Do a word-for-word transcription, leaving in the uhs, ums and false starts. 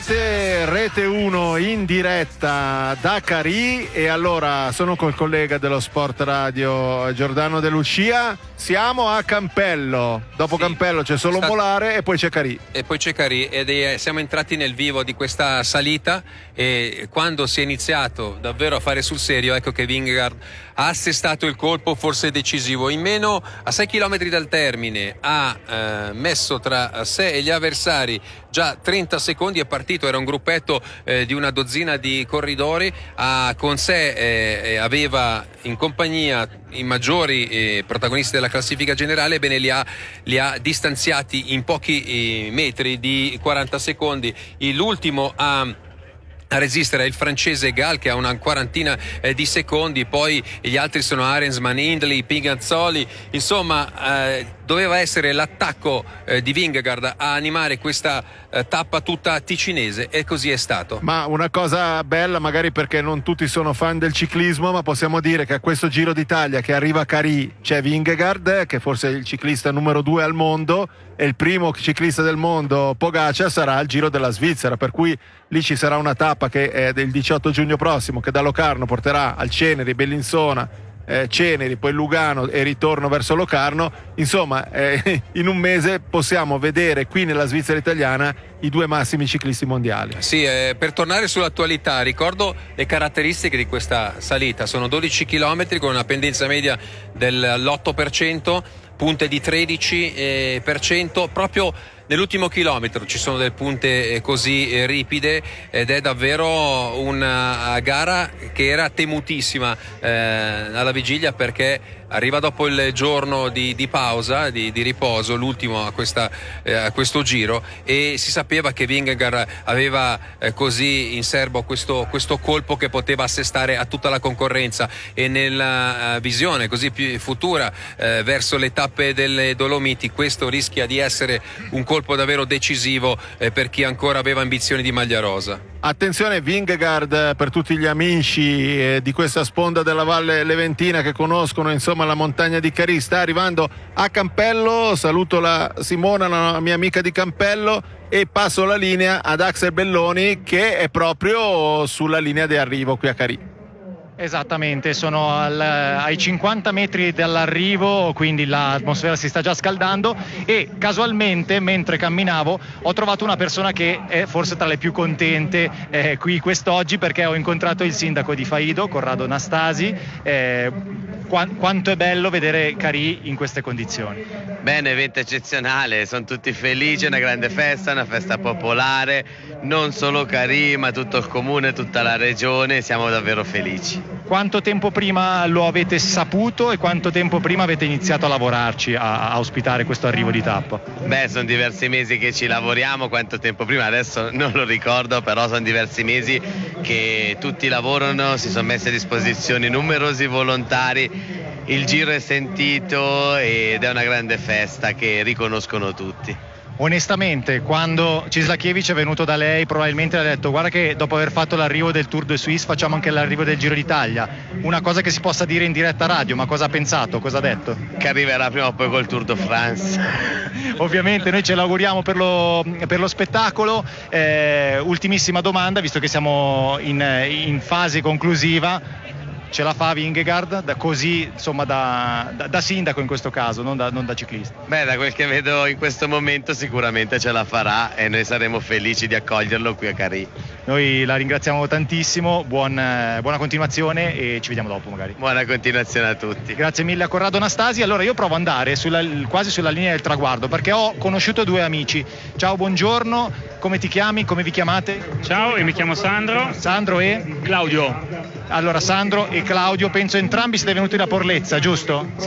Siete Rete uno in diretta da Carì e allora sono col collega dello Sport Radio Giordano De Lucia. Siamo a Campello, dopo sì, Campello c'è solo stato... Molare e poi c'è Carì. E poi c'è Carì ed è... siamo entrati nel vivo di questa salita e quando si è iniziato davvero a fare sul serio, ecco che Vingegaard ha assestato il colpo forse decisivo. In meno a sei chilometri dal termine ha eh, messo tra sé e gli avversari già trenta secondi, è partito, era un gruppetto eh, di una dozzina di corridori, ha, con sé eh, aveva in compagnia i maggiori eh, protagonisti della classifica generale, bene li ha, li ha distanziati in pochi eh, metri di quaranta secondi. L'ultimo a a resistere è il francese Gal che ha una quarantina eh, di secondi, poi gli altri sono Arensman, Hindley, Pingazzoli, insomma eh, doveva essere l'attacco eh, di Vingegaard a animare questa eh, tappa tutta ticinese e così è stato. Ma una cosa bella, magari perché non tutti sono fan del ciclismo, ma possiamo dire che a questo Giro d'Italia che arriva a Carì c'è Vingegaard, che forse è il ciclista numero due al mondo, e il primo ciclista del mondo, Pogacar, sarà al Giro della Svizzera, per cui lì ci sarà una tappa che è del diciotto giugno prossimo, che da Locarno porterà al Ceneri, Bellinzona, eh, Ceneri, poi Lugano e ritorno verso Locarno. Insomma, eh, in un mese possiamo vedere qui nella Svizzera italiana i due massimi ciclisti mondiali. Sì, eh, per tornare sull'attualità, ricordo le caratteristiche di questa salita. Sono dodici chilometri con una pendenza media dell'otto per cento, punte di tredici per cento, proprio nell'ultimo chilometro ci sono delle punte così ripide ed è davvero una gara che era temutissima eh, alla vigilia, perché arriva dopo il giorno di, di pausa, di, di riposo, l'ultimo a, questa, eh, a questo giro, e si sapeva che Vingegaard aveva eh, così in serbo questo, questo colpo che poteva assestare a tutta la concorrenza, e nella uh, visione così più futura eh, verso le tappe delle Dolomiti questo rischia di essere un colpo davvero decisivo eh, per chi ancora aveva ambizioni di maglia rosa. Attenzione, Vingegaard, per tutti gli amici eh, di questa sponda della Valle Leventina che conoscono insomma la montagna di Carì, sta arrivando a Campello. Saluto la Simona, la mia amica di Campello, e passo la linea ad Axel Belloni che è proprio sulla linea di arrivo qui a Carì. Esattamente, sono al, ai cinquanta metri dall'arrivo, quindi l'atmosfera si sta già scaldando, e casualmente mentre camminavo ho trovato una persona che è forse tra le più contente eh, qui quest'oggi, perché ho incontrato il sindaco di Faido, Corrado Nastasi. Eh, qua, quanto è bello vedere Carì in queste condizioni. Bene, evento eccezionale, sono tutti felici, è una grande festa, una festa popolare, non solo Carì ma tutto il comune, tutta la regione, siamo davvero felici. Quanto tempo prima lo avete saputo e quanto tempo prima avete iniziato a lavorarci, a, a ospitare questo arrivo di tappa? Beh, sono diversi mesi che ci lavoriamo, quanto tempo prima adesso non lo ricordo, però sono diversi mesi che tutti lavorano, si sono messi a disposizione numerosi volontari, il giro è sentito ed è una grande festa che riconoscono tutti. Onestamente, quando Cislakiewicz è venuto da lei, probabilmente le ha detto: guarda che dopo aver fatto l'arrivo del Tour de Suisse facciamo anche l'arrivo del Giro d'Italia. Una cosa che si possa dire in diretta radio, ma cosa ha pensato? Cosa ha detto? Che arriverà prima o poi col Tour de France. Ovviamente noi ce l'auguriamo per lo, per lo spettacolo. Eh, ultimissima domanda, visto che siamo in, in fase conclusiva. Ce la fa Vingegaard, da così, insomma, da, da, da sindaco in questo caso, non da, non da ciclista? Beh, da quel che vedo in questo momento sicuramente ce la farà e noi saremo felici di accoglierlo qui a Carì. Noi la ringraziamo tantissimo, buon, buona continuazione e ci vediamo dopo magari. Buona continuazione a tutti. Grazie mille a Corrado Nastasi. Allora io provo ad andare sulla, quasi sulla linea del traguardo, perché ho conosciuto due amici. Ciao, buongiorno, come ti chiami, come vi chiamate? Ciao, io mi chiamo Sandro. Sandro e? Claudio. Allora, Sandro e Claudio, penso entrambi siete venuti da Porlezza, giusto?